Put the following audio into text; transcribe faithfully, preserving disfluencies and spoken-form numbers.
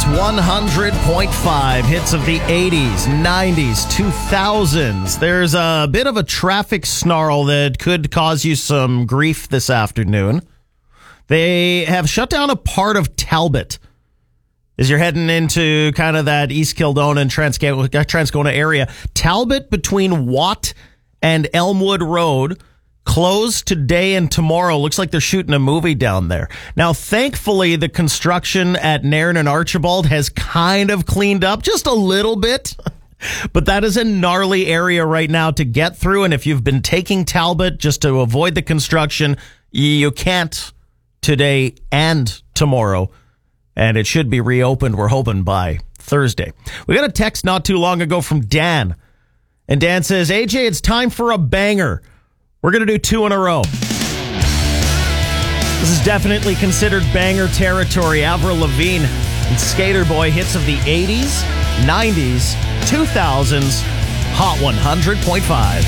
one hundred point five. Hits of the eighties, nineties, two thousands. There's a bit of a traffic snarl that could cause you some grief this afternoon. They have shut down a part of Talbot. As you're heading into kind of that East Kildonan and Transcona area, Talbot between Watt and Elmwood Road closed today and tomorrow. Looks like they're shooting a movie down there. Now, thankfully, the construction at Nairn and Archibald has kind of cleaned up just a little bit. But that is a gnarly area right now to get through. And if you've been taking Talbot just to avoid the construction, you can't today and tomorrow. And it should be reopened, we're hoping, by Thursday. We got a text not too long ago from Dan. And Dan says, A J, it's time for a banger. We're going to do two in a row. This is definitely considered banger territory. Avril Lavigne and Skater Boy, hits of the eighties, nineties, two thousands, Hot one hundred point five.